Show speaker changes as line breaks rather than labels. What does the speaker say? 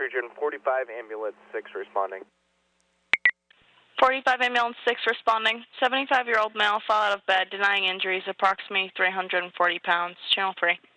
region, 45 ambulance 6 responding.
45 ambulance 6 responding. 75-year-old male fell out of bed, denying injuries, approximately 340 pounds. Channel 3.